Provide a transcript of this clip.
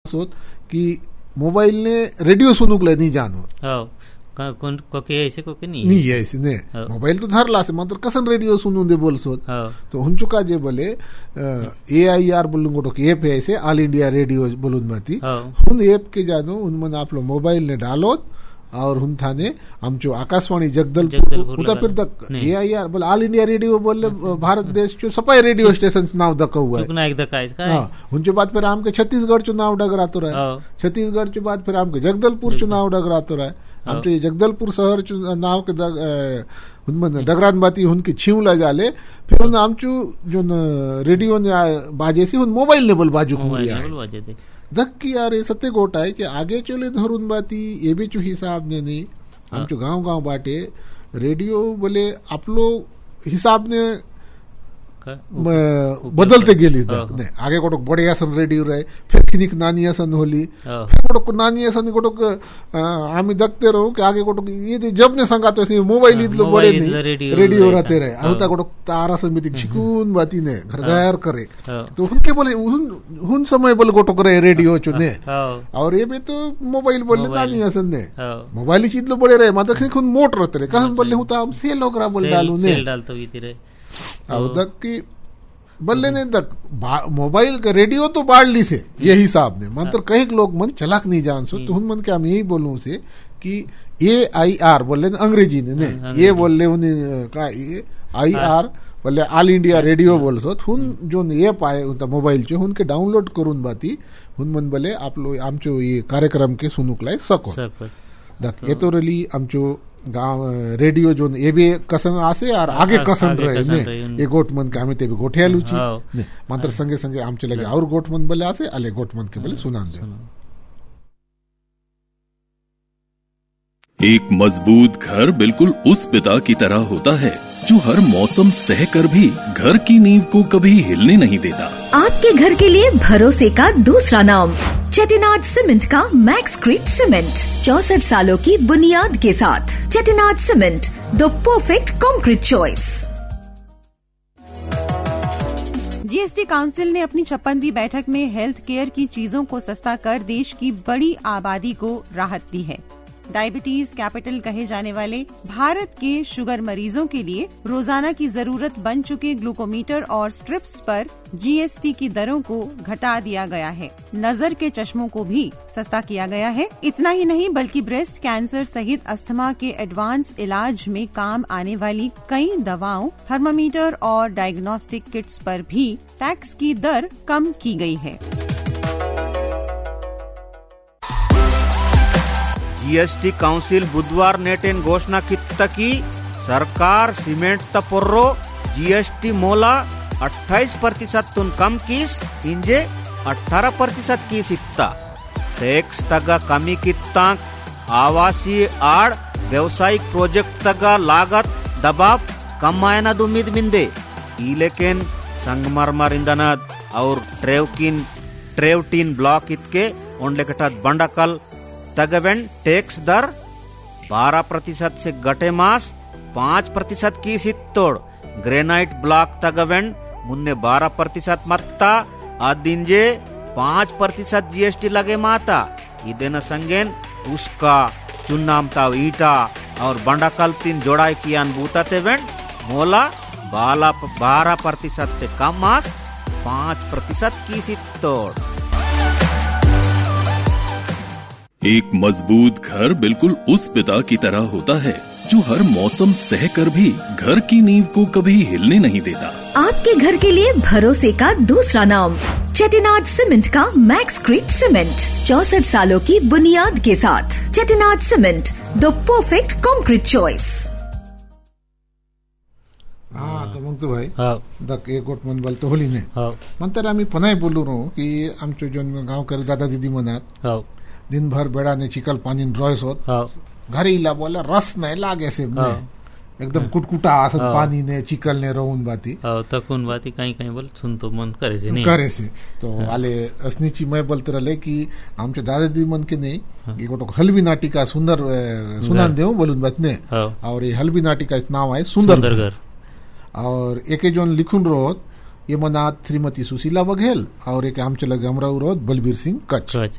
सोत कि मोबाइल ने रेडियो सुनुक ले नहीं जानो कोके ऐसे कोके नहीं ऐसे ने मोबाइल तो धरला से मात्र कसन रेडियो सुनू दे बोल सोत तो हुन चुका जे बोले AIR बोलूंगो तो ऐप है ऐसे ऑल इंडिया रेडियो बोलून माती हुन ऐप के जानो उन मन आप लो मोबाइल ने डालो और हुन थाने आमचो आकाशवाणी जगदलपुर उता फिर तक AIR बोल ऑल इंडिया रेडियो बोले भारत देश चो सपाई रेडियो स्टेशन नाव दका हुआ चुकना एक दका इसका हुन चो बाद फिर आम के छत्तीसगढ़ चो नाव डगरातो रहा छत्तीसगढ़ चो बाद फिर आम के जगदलपुर चो नाव डगरातो रहा आमचे जगदलपुर शहर चो नाव के हुन डगरान बाती हुन के छिवला जाले फिर हुन आमचो जो रेडियो ने बाजे से हुन मोबाइल ने बोल बाजू कुरिया धक्की यार ये सत्य गोटा है कि आगे चले धरून बाती ये भी चु हिसाब ने नहीं हम चो गांव बाटे रेडियो बोले आप लोग हिसाब ने बदलते गेली ने आगे कोटक बड़े आसन रेडियो रहे फिर खिनिक नानी आसन होली फिर कोटक नानी आसन कोटक आमी देखते रहो कि आगे कोटक ये जब ने संगा तो ऐसे मोबाइल इतलो बड़े नहीं रेडियो रहते रहे ahta कोटक तारा समिति छिकून बाती ने घर करे तो उनके बोले उन समय बोले कोटक रहे रेडियो चुने और ये भी तो मोबाइल बोले नानी आसन ने मोबाइल चीज लो बड़े रहे मात्र खिनिक मोट रहते रहे कहन बोले हूं तो हम सेल लोग बोल डालू ने सेल डालतो बीती रहे तक की बल्ले ने तक मोबाइल का रेडियो तो बाढ़ ली से ये हिसाब ने मंत्र कई लोग मन चलाक नहीं जान सो तो मन क्या मैं यही बोलूं से कि AIR बोले अंग्रेजी ने ये बोले उन्हें का AIR बोले ऑल इंडिया रेडियो बोल सो हुन जो ये पाए उनका मोबाइल चो उनके डाउनलोड करून बाती हुन मन बोले आप लोग आमचो ये कार्यक्रम के सुनुक लायक सको दक ये तो रली आमचो गांव रेडियो जो ये भी कसन आसे और आगे कसन रहे ने ये गोट मन के हमें ते भी गोठिया लुची ने मात्र संगे संगे आम चले और गोट मन बोले आसे अले गोट मन के बोले सुनान दे एक मजबूत घर बिल्कुल उस पिता की तरह होता है जो हर मौसम सहकर भी घर की नींव को कभी हिलने नहीं देता। आपके घर के लिए भरोसे का दूसरा नाम चेटिनाड सीमेंट का मैक्सक्रीट सीमेंट 64 सालों की बुनियाद के साथ Chettinad cement the perfect concrete choice. GST council ने अपनी 56वीं बैठक में हेल्थ केयर की चीजों को सस्ता कर देश की बड़ी आबादी को राहत दी है। डायबिटीज कैपिटल कहे जाने वाले भारत के शुगर मरीजों के लिए रोजाना की जरूरत बन चुके ग्लूकोमीटर और स्ट्रिप्स पर जीएसटी की दरों को घटा दिया गया है। नजर के चश्मों को भी सस्ता किया गया है। इतना ही नहीं बल्कि ब्रेस्ट कैंसर सहित अस्थमा के एडवांस इलाज में काम आने वाली कई दवाओं, थर्मामीटर और डायग्नोस्टिक किट्स पर भी टैक्स की दर कम की गई है। जीएसटी काउंसिल बुधवार नेटेन घोषणा की सरकार सीमेंट तपोर्रो जीएसटी मोला 28% तुन कम कीस इंजे 18% की सिक्ता टैक्स तगा कमी कित्तांक आवासीय आड़ व्यावसायिक प्रोजेक्ट तगा लागत दबाव कम आयना उम्मीद मिंदे ई लेकिन संगमरमर इंधन और ट्रेवटीन ब्लॉक इतके ओंडलेकटात बंडकल तगवेन टैक्स दर 12% से घटे मास 5% की सित्तोड़ ग्रेनाइट ब्लॉक तगवेन मुन्ने 12% मत्ता आदिंजे 5% जीएसटी लगे माता इदेन संगेन उसका चुन्नामता ईटा और बंडाकल तीन जोड़ाई की अनुभूता तेवेन मोला 12% से कम मास 5% की सित्तोड़। एक मजबूत घर बिल्कुल उस पिता की तरह होता है जो हर मौसम सहकर भी घर की नींव को कभी हिलने नहीं देता। आपके घर के लिए भरोसे का दूसरा नाम चेटिनाड सीमेंट का मैक्सक्रीट सीमेंट 64 सालों की बुनियाद के साथ Chettinad cement the perfect concrete choice. तो मग तो भाई दक एक गोट मन बल तो होली ने मंतर आम्ही पुन्हा बोलू रो की आमचो जो गांव कर दादा दीदी मनात दिन भर बेड़ा ने चिकल पानी रॉयस होत घरी ला बोला रस नहीं लागे से एकदम कुटकुटा असत पानी ने चिकल ने रोऊन बाती तकुन बाती कहीं बोल सुन तो मन करे से नहीं करे से तो आले असनीची मैं बोलते रहे कि आमचे दादा दी मन के नहीं ये गोटो हलवी नाटिका सुंदर सुनान देऊ बोलून बात ने और ये हलवी नाटिका नाम है सुंदर घर और एके जोन लिखुन रोत ये मनात श्रीमती सुशीला बघेल और एक आमचे लगे अमराऊ रोत बलबीर सिंह कच्छ।